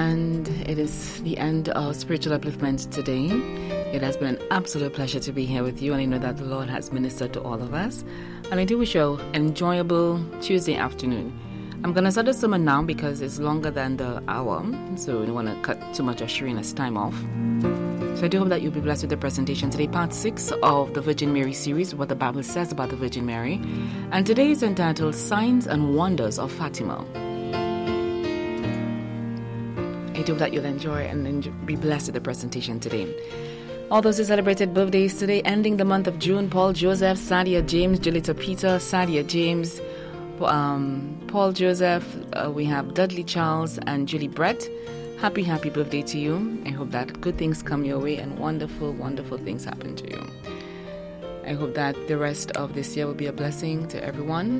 And it is the end of Spiritual Upliftment today. It has been an absolute pleasure to be here with you, and I know that the Lord has ministered to all of us. And I do wish you an enjoyable Tuesday afternoon. I'm going to start the sermon now because it's longer than the hour, so we don't want to cut too much of Sharina's time off. So I do hope that you'll be blessed with the presentation today, part 6 of the Virgin Mary series, what the Bible says about the Virgin Mary. And today is entitled Signs and Wonders of Fatima. I do hope that you'll enjoy and be blessed with the presentation today. All those who celebrated birthdays today, ending the month of June: Paul Joseph, Sadia James, Julita Peter, Sadia James, Paul Joseph, we have Dudley Charles and Julie Brett. Happy birthday to you. I hope that good things come your way and wonderful things happen to you. I hope that the rest of this year will be a blessing to everyone.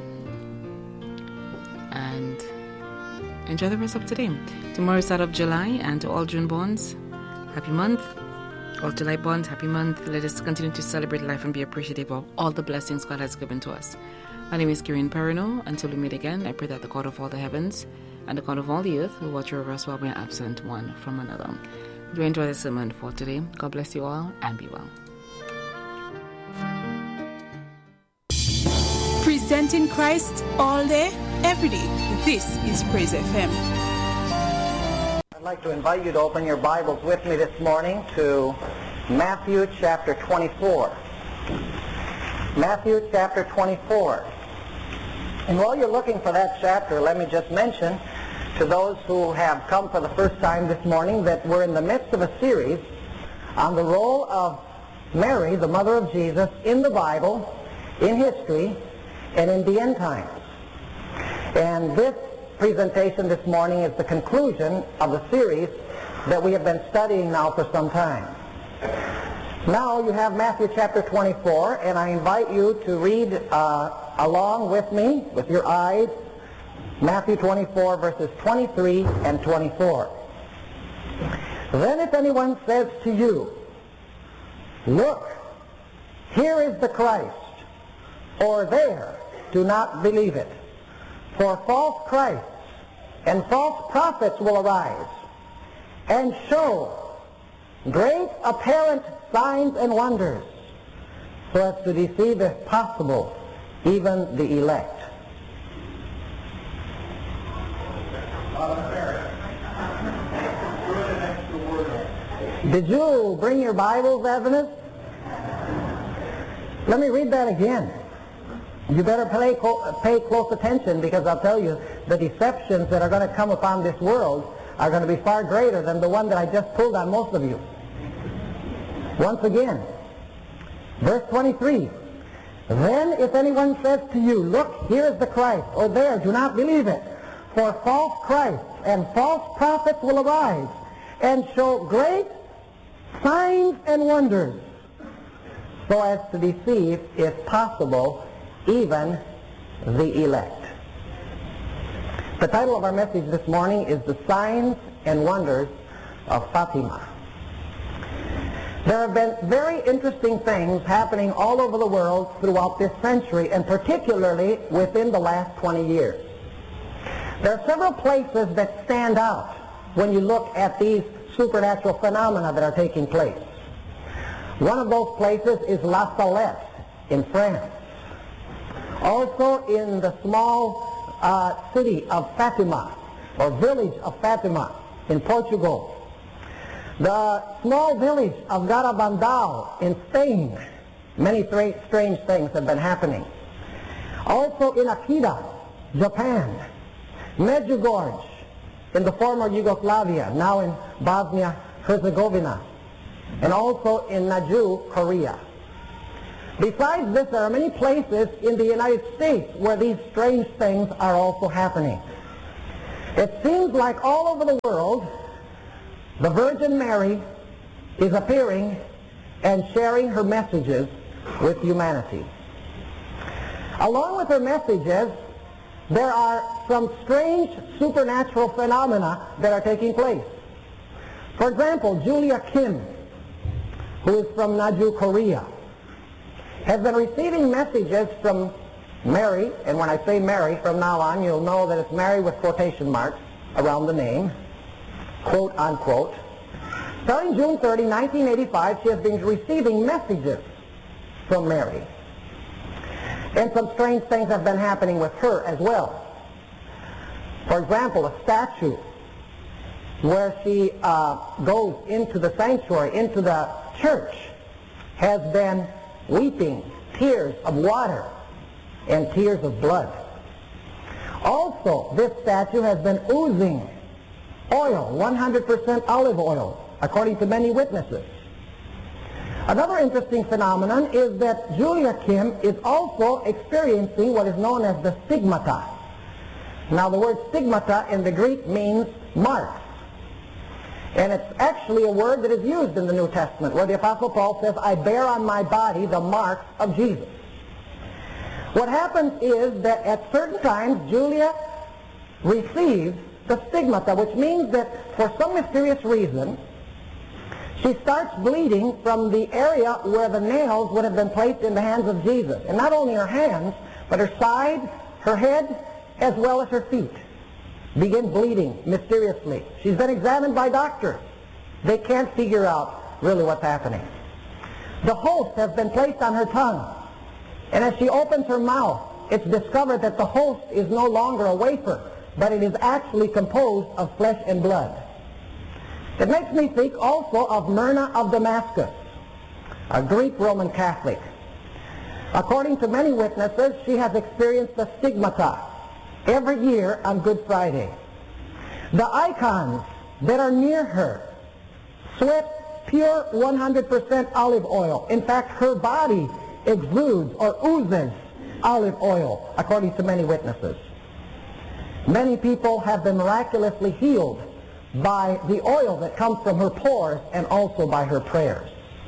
And enjoy the rest of today. Tomorrow is start of July, and to all June borns, happy month. All July borns, happy month. Let us continue to celebrate life and be appreciative of all the blessings God has given to us. My name is Kieran Perino. Until we meet again, I pray that the God of all the heavens and the God of all the earth will watch over us while we are absent one from another. Do enjoy the sermon for today. God bless you all and be well. Presenting Christ all day, every day. This is Praise FM. I'd like to invite you to open your Bibles with me this morning to Matthew chapter 24. Matthew chapter 24. And while you're looking for that chapter, let me just mention to those who have come for the first time this morning that we're in the midst of a series on the role of Mary, the mother of Jesus, in the Bible, in history, and in the end times. And this presentation this morning is the conclusion of the series that we have been studying now for some time. Now you have Matthew chapter 24, and I invite you to read along with me, with your eyes, Matthew 24, verses 23 and 24. Then if anyone says to you, "Look, here is the Christ," or "There," do not believe it. For false Christs and false prophets will arise and show great apparent signs and wonders, so as to deceive, if possible, even the elect. Did you bring your Bibles, Evan? Let me read that again. You better pay close attention, because I'll tell you, the deceptions that are going to come upon this world are going to be far greater than the one that I just pulled on most of you. Once again, verse 23. Then if anyone says to you, "Look, here is the Christ," or "There," do not believe it. For false Christs and false prophets will arise and show great signs and wonders, so as to deceive, if possible, even the elect. The title of our message this morning is The Signs and Wonders of Fatima. There have been very interesting things happening all over the world throughout this century, and particularly within the last 20 years. There are several places that stand out when you look at these supernatural phenomena that are taking place. One of those places is La Salette in France. Also in the small city of Fatima, or village of Fatima in Portugal. The small village of Garabandal in Spain. Many strange things have been happening. Also in Akita, Japan. Medjugorje in the former Yugoslavia, now in Bosnia-Herzegovina. And also in Naju, Korea. Besides this, there are many places in the United States where these strange things are also happening. It seems like all over the world, the Virgin Mary is appearing and sharing her messages with humanity. Along with her messages, there are some strange supernatural phenomena that are taking place. For example, Julia Kim, who is from Naju, Korea, has been receiving messages from Mary, and when I say Mary, from now on, you'll know that it's Mary with quotation marks around the name. quote unquote. Starting June 30, 1985, she has been receiving messages from Mary. And some strange things have been happening with her as well. For example, a statue where she goes into the sanctuary, into the church, has been weeping tears of water and tears of blood. Also, this statue has been oozing oil, 100% olive oil, according to many witnesses. Another interesting phenomenon is that Julia Kim is also experiencing what is known as the stigmata. Now, the word stigmata in the Greek means marks. And it's actually a word that is used in the New Testament, where the Apostle Paul says, I bear on my body the marks of Jesus. What happens is that at certain times, Julia receives the stigmata, which means that for some mysterious reason, she starts bleeding from the area where the nails would have been placed in the hands of Jesus. And not only her hands, but her side, her head, as well as her feet begin bleeding mysteriously. She's been examined by doctors. They can't figure out really what's happening. The host has been placed on her tongue. And as she opens her mouth, it's discovered that the host is no longer a wafer, but it is actually composed of flesh and blood. It makes me think also of Myrna of Damascus, a Greek Roman Catholic. According to many witnesses, she has experienced the stigmata every year on Good Friday. The icons that are near her sweat pure 100% olive oil. In fact, her body exudes or oozes olive oil, according to many witnesses. Many people have been miraculously healed by the oil that comes from her pores and also by her prayers.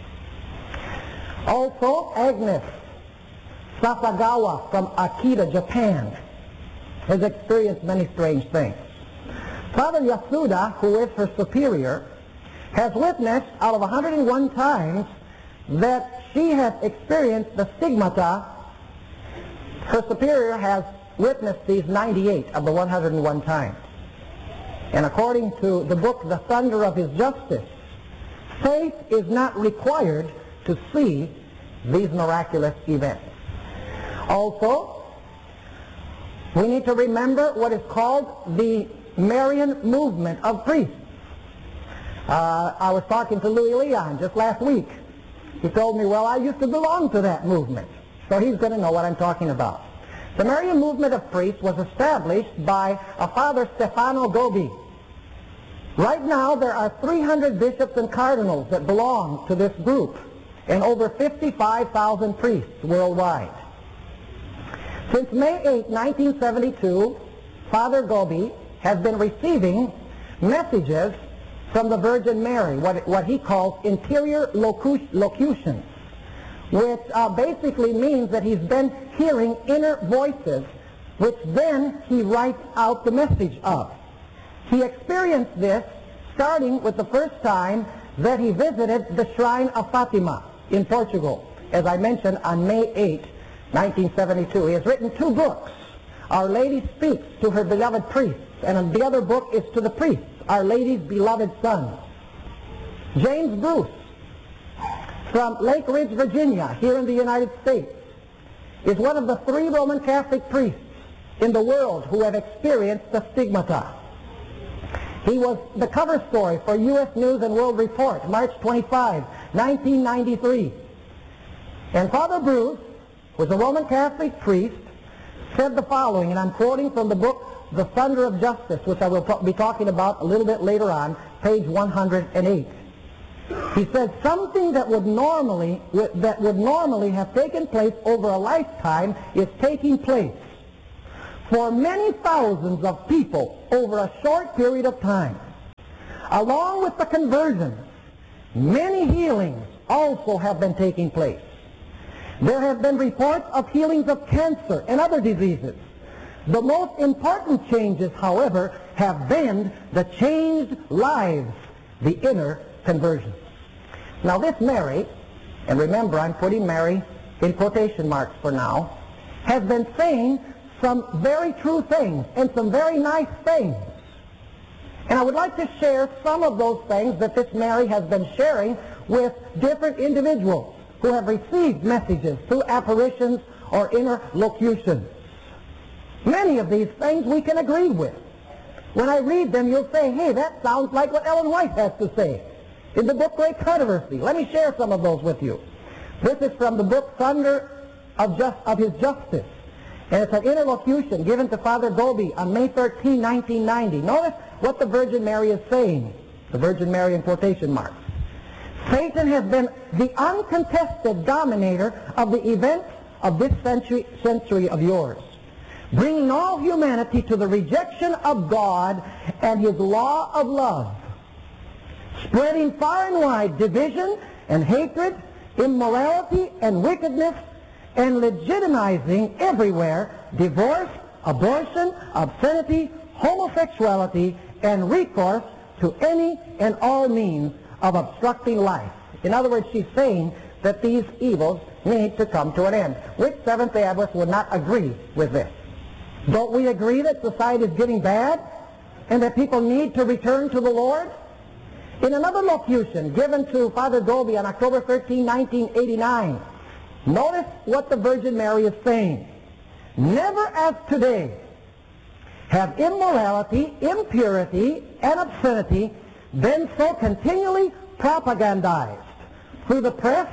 Also, Agnes Sasagawa from Akita, Japan, has experienced many strange things. Father Yasuda, who is her superior, has witnessed out of 101 times that she has experienced the stigmata. Her superior has witnessed these 98 of the 101 times. And according to the book, The Thunder of His Justice, faith is not required to see these miraculous events. Also, we need to remember what is called the Marian movement of priests. I was talking to Louis Leon just last week. He told me, well, I used to belong to that movement. So he's going to know what I'm talking about. The Marian movement of priests was established by a Father Stefano Gobi. Right now, there are 300 bishops and cardinals that belong to this group, and over 55,000 priests worldwide. Since May 8, 1972, Father Gobi has been receiving messages from the Virgin Mary, what he calls interior locutions, which basically means that he's been hearing inner voices, which then he writes out the message of. He experienced this starting with the first time that he visited the Shrine of Fatima in Portugal, as I mentioned, on May 8, 1972. He has written 2 books. Our Lady Speaks to Her Beloved Priests, and the other book is to the priests, Our Lady's Beloved Sons. James Bruce, from Lake Ridge, Virginia, here in the United States, is one of the 3 Roman Catholic priests in the world who have experienced the stigmata. He was the cover story for U.S. News and World Report, March 25, 1993. And Father Bruce, who was a Roman Catholic priest, said the following, and I'm quoting from the book The Thunder of Justice, which I will be talking about a little bit later on, page 108. He said, something that would normally have taken place over a lifetime is taking place for many thousands of people over a short period of time. Along with the conversions, many healings also have been taking place. There have been reports of healings of cancer and other diseases. The most important changes, however, have been the changed lives, the inner conversions. Now this Mary, and remember I'm putting Mary in quotation marks for now, has been saying some very true things and some very nice things. And I would like to share some of those things that this Mary has been sharing with different individuals who have received messages through apparitions or interlocutions. Many of these things we can agree with. When I read them, you'll say, hey, that sounds like what Ellen White has to say in the book Great Controversy. Let me share some of those with you. This is from the book Thunder of His Justice. And it's an interlocution given to Father Gobi on May 13, 1990. Notice what the Virgin Mary is saying. The Virgin Mary in quotation marks. Satan has been the uncontested dominator of the events of this century of yours, bringing all humanity to the rejection of God and His law of love, spreading far and wide division and hatred, immorality and wickedness, and legitimizing everywhere divorce, abortion, obscenity, homosexuality, and recourse to any and all means of obstructing life. In other words, she's saying that these evils need to come to an end. Which Seventh-day Adventists would not agree with this? Don't we agree that society is getting bad and that people need to return to the Lord? In another locution given to Father Gobi on October 13, 1989, notice what the Virgin Mary is saying. Never as today have immorality, impurity, and obscenity been so continually propagandized through the press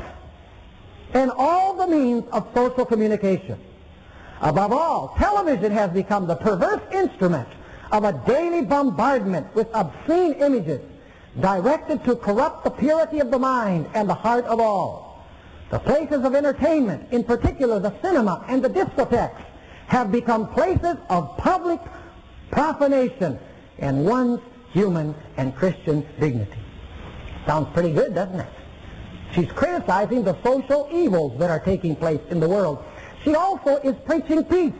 and all the means of social communication. Above all, television has become the perverse instrument of a daily bombardment with obscene images directed to corrupt the purity of the mind and the heart of all. The places of entertainment, in particular the cinema and the discotheques, have become places of public profanation and one's human and Christian dignity. Sounds pretty good, doesn't it? She's criticizing the social evils that are taking place in the world. She also is preaching peace.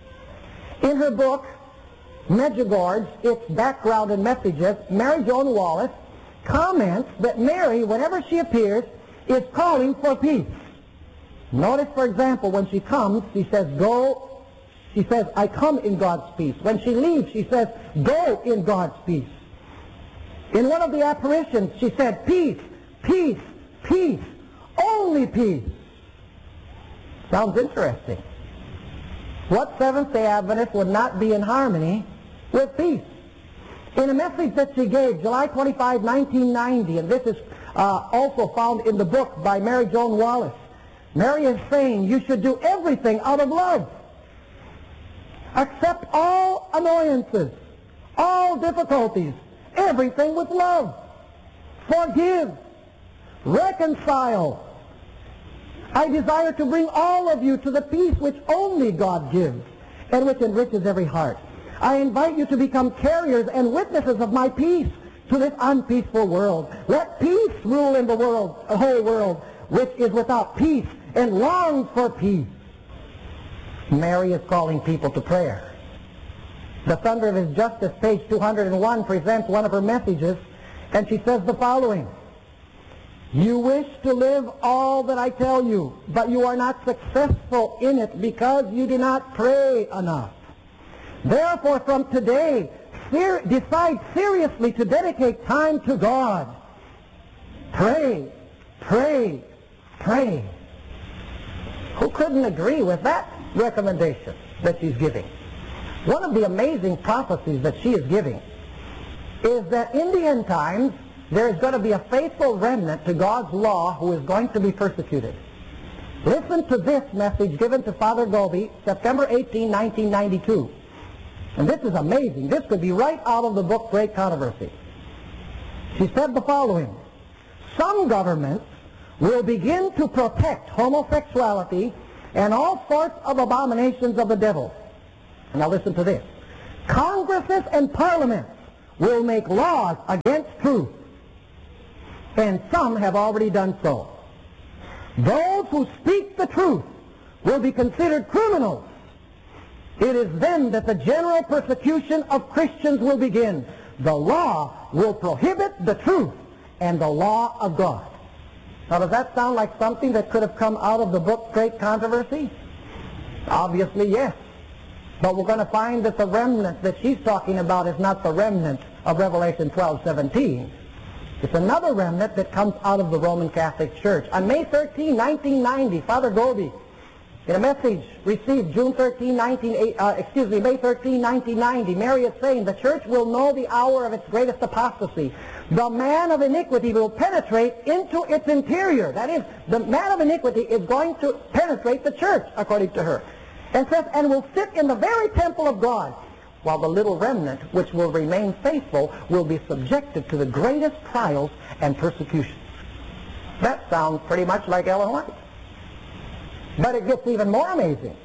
In her book, Medjugorje, Its Background and Messages, Mary Joan Wallace comments that Mary, whenever she appears, is calling for peace. Notice, for example, when she comes, she says, go. She says, I come in God's peace. When she leaves, she says, go in God's peace. In one of the apparitions, she said, peace, peace, peace, only peace. Sounds interesting. What Seventh-day Adventist would not be in harmony with peace? In a message that she gave July 25, 1990, and this is also found in the book by Mary Joan Wallace, Mary is saying you should do everything out of love. Accept all annoyances, all difficulties, everything with love. Forgive. Reconcile. I desire to bring all of you to the peace which only God gives and which enriches every heart. I invite you to become carriers and witnesses of my peace to this unpeaceful world. Let peace rule in the world, the whole world, which is without peace and longs for peace. Mary is calling people to prayer. The Thunder of His Justice, page 201, presents one of her messages, and she says the following. You wish to live all that I tell you, but you are not successful in it because you do not pray enough. Therefore, from today, decide seriously to dedicate time to God. Pray, pray, pray. Who couldn't agree with that recommendation that she's giving? One of the amazing prophecies that she is giving is that in the end times, there is going to be a faithful remnant to God's law who is going to be persecuted. Listen to this message given to Father Gobi, September 18, 1992. And this is amazing. This could be right out of the book Great Controversy. She said the following. Some governments will begin to protect homosexuality and all sorts of abominations of the devil. Now listen to this. Congresses and parliaments will make laws against truth. And some have already done so. Those who speak the truth will be considered criminals. It is then that the general persecution of Christians will begin. The law will prohibit the truth and the law of God. Now, does that sound like something that could have come out of the book Great Controversy? Obviously, yes. But we're going to find that the remnant that she's talking about is not the remnant of Revelation 12:17. It's another remnant that comes out of the Roman Catholic Church. On May 13, 1990, Father Gobi, in a message received May 13, 1990, Mary is saying, the church will know the hour of its greatest apostasy. The man of iniquity will penetrate into its interior. That is, the man of iniquity is going to penetrate the church, according to her. And says, and will sit in the very temple of God, while the little remnant, which will remain faithful, will be subjected to the greatest trials and persecutions. That sounds pretty much like Ellen White. But it gets even more amazing.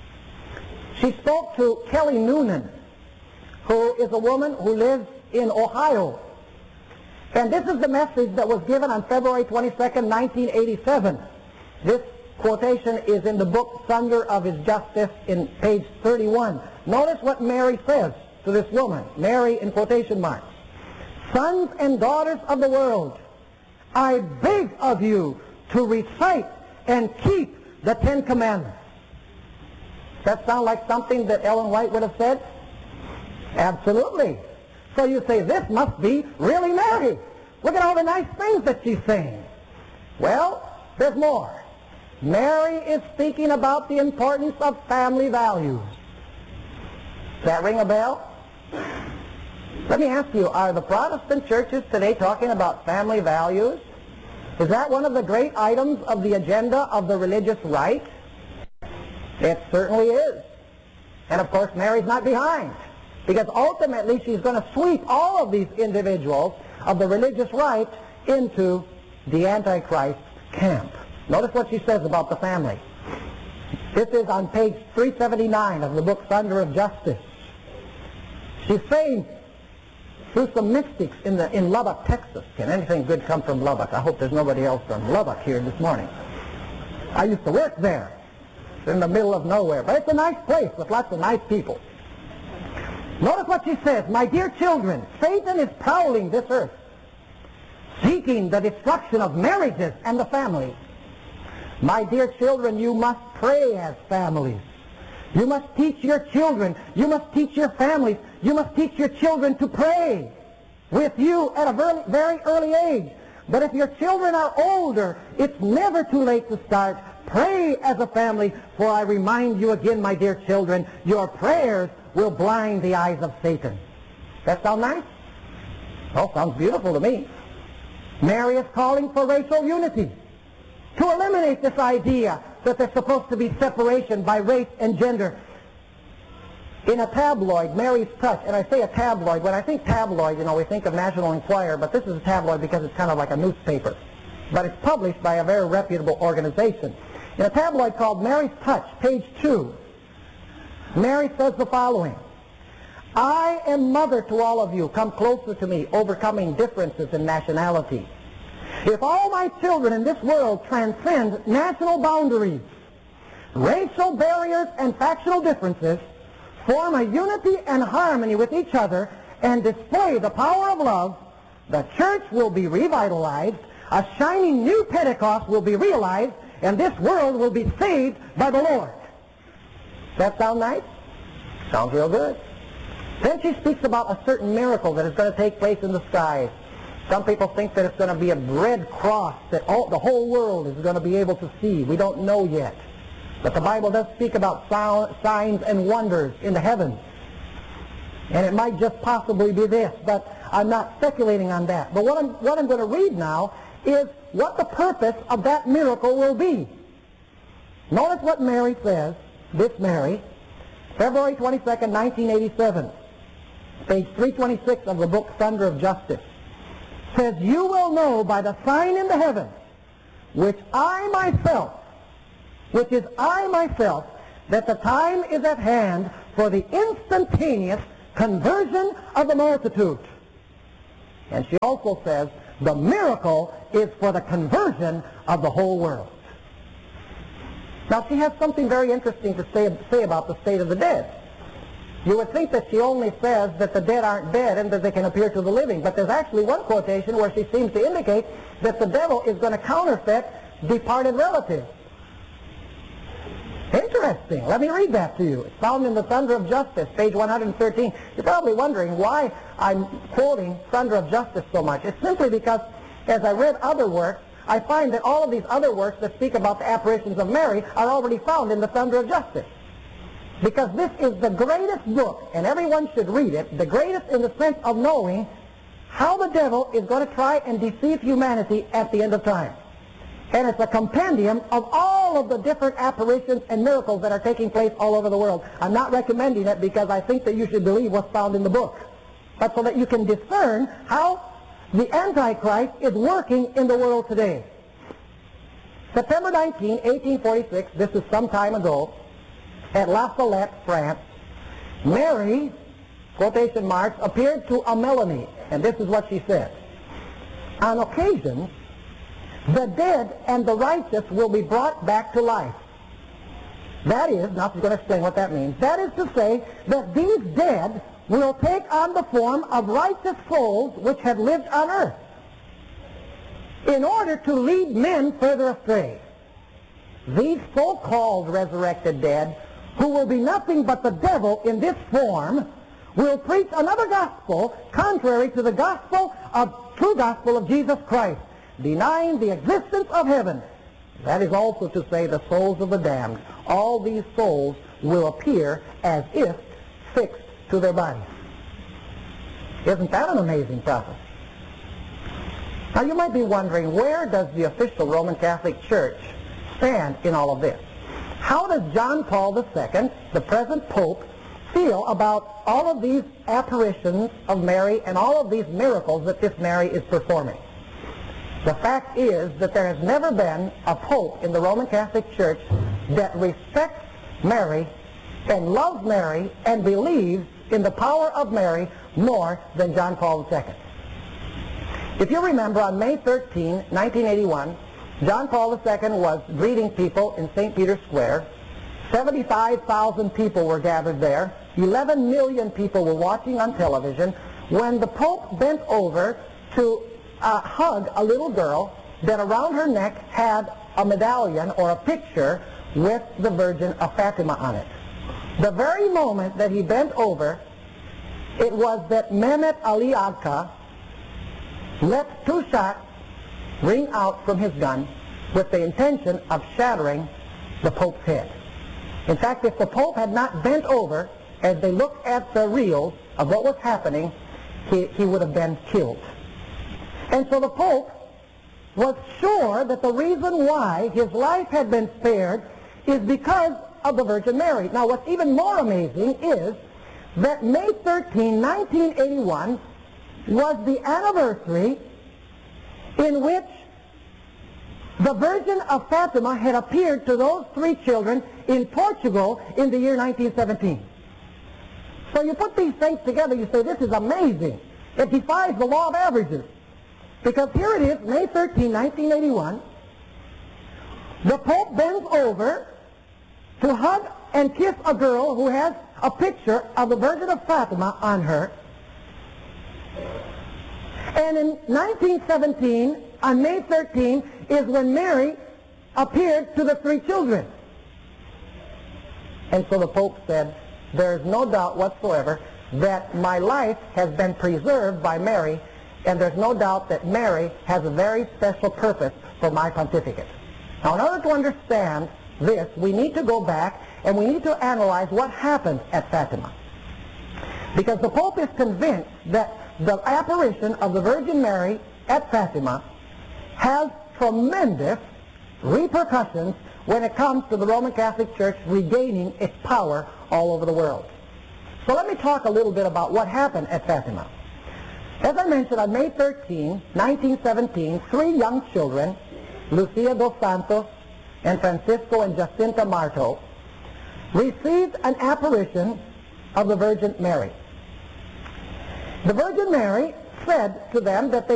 She spoke to Kelly Noonan, who is a woman who lives in Ohio. And this is the message that was given on February 22nd, 1987. This quotation is in the book Thunder of His Justice in page 31. Notice what Mary says to this woman. Mary in quotation marks. Sons and daughters of the world, I beg of you to recite and keep the Ten Commandments. Does that sound like something that Ellen White would have said? Absolutely. So you say, this must be really Mary. Look at all the nice things that she's saying. Well, there's more. Mary is speaking about the importance of family values. Does that ring a bell? Let me ask you, are the Protestant churches today talking about family values? Is that one of the great items of the agenda of the religious right? It certainly is. And of course, Mary's not behind, because ultimately she's going to sweep all of these individuals of the religious right into the Antichrist camp. Notice what she says about the family. This is on page 379 of the book Thunder of Justice. She's saying through some mystics in Lubbock, Texas. Can anything good come from Lubbock? I hope there's nobody else from Lubbock here this morning. I used to work there. It's in the middle of nowhere. But it's a nice place with lots of nice people. Notice what she says. My dear children, Satan is prowling this earth, seeking the destruction of marriages and the family. My dear children, you must pray as families. You must teach your children. You must teach your families. You must teach your children to pray with you at a very early age. But if your children are older, it's never too late to start. Pray as a family, for I remind you again, my dear children, your prayers will blind the eyes of Satan. That sound nice? Oh, sounds beautiful to me. Mary is calling for racial unity, to eliminate this idea that there's supposed to be separation by race and gender. In a tabloid, Mary's Touch, and I say a tabloid, when I think tabloid, we think of National Enquirer, but this is a tabloid because it's kind of like a newspaper. But it's published by a very reputable organization. In a tabloid called Mary's Touch, page 2, Mary says the following: I am mother to all of you. Come closer to me, overcoming differences in nationality. If all my children in this world transcend national boundaries, racial barriers, and factional differences, form a unity and harmony with each other, and display the power of love, the church will be revitalized, a shining new Pentecost will be realized, and this world will be saved by the Lord. That sound nice? Sounds real good. Then she speaks about a certain miracle that is going to take place in the skies. Some people think that it's going to be a red cross that the whole world is going to be able to see. We don't know yet. But the Bible does speak about signs and wonders in the heavens. And it might just possibly be this, but I'm not speculating on that. But what I'm going to read now is what the purpose of that miracle will be. Notice what Mary says, this Mary, February 22nd, 1987, page 326 of the book Thunder of Justice, says, you will know by the sign in the heavens, which is I myself, that the time is at hand for the instantaneous conversion of the multitude. And she also says, the miracle is for the conversion of the whole world. Now she has something very interesting to say about the state of the dead. You would think that she only says that the dead aren't dead and that they can appear to the living. But there's actually one quotation where she seems to indicate that the devil is going to counterfeit departed relatives. Interesting. interesting. Let me read that to you. It's found in the Thunder of Justice, page 113. You're probably wondering why I'm quoting Thunder of Justice so much. It's simply because as I read other works, I find that all of these other works that speak about the apparitions of Mary are already found in the Thunder of Justice. Because this is the greatest book, and everyone should read it, the greatest in the sense of knowing how the devil is going to try and deceive humanity at the end of time. And it's a compendium of all of the different apparitions and miracles that are taking place all over the world. I'm not recommending it because I think that you should believe what's found in the book, but so that you can discern how the Antichrist is working in the world today. September 19, 1846, this is some time ago, at La Salette, France, Mary, quotation marks, appeared to a Melanie, and this is what she said. On occasion, the dead and the righteous will be brought back to life. That is, now she's going to explain what that means. That is to say that these dead will take on the form of righteous souls which have lived on earth in order to lead men further astray. These so-called resurrected dead, who will be nothing but the devil in this form, will preach another gospel contrary to the true gospel of Jesus Christ, denying the existence of heaven. That is also to say the souls of the damned. All these souls will appear as if fixed to their bodies. Isn't that an amazing prophecy? Now you might be wondering, where does the official Roman Catholic Church stand in all of this? How does John Paul II, the present Pope, feel about all of these apparitions of Mary and all of these miracles that this Mary is performing? The fact is that there has never been a Pope in the Roman Catholic Church that respects Mary and loves Mary and believes in the power of Mary more than John Paul II. If you remember, on May 13, 1981, John Paul II was greeting people in St. Peter's Square. 75,000 people were gathered there. 11 million people were watching on television when the Pope bent over to hug a little girl that around her neck had a medallion or a picture with the Virgin of Fatima on it. The very moment that he bent over, it was that Mehmet Ali Agca let two shots ring out from his gun with the intention of shattering the Pope's head. In fact, if the Pope had not bent over as they looked at the reels of what was happening, he would have been killed. And so the Pope was sure that the reason why his life had been spared is because of the Virgin Mary. Now, what's even more amazing is that May 13, 1981 was the anniversary in which the Virgin of Fatima had appeared to those three children in Portugal in the year 1917. So you put these things together, you say, this is amazing. It defies the law of averages. Because here it is, May 13, 1981, the Pope bends over to hug and kiss a girl who has a picture of the Virgin of Fatima on her. And in 1917, on May 13, is when Mary appeared to the three children. And so the Pope said, there is no doubt whatsoever that my life has been preserved by Mary, and there's no doubt that Mary has a very special purpose for my pontificate. Now, in order to understand this, we need to go back and we need to analyze what happened at Fatima. Because the Pope is convinced that the apparition of the Virgin Mary at Fatima has tremendous repercussions when it comes to the Roman Catholic Church regaining its power all over the world. So let me talk a little bit about what happened at Fatima. As I mentioned, on May 13, 1917, three young children, Lucia dos Santos and Francisco and Jacinta Marto, received an apparition of the Virgin Mary. The Virgin Mary said to them that they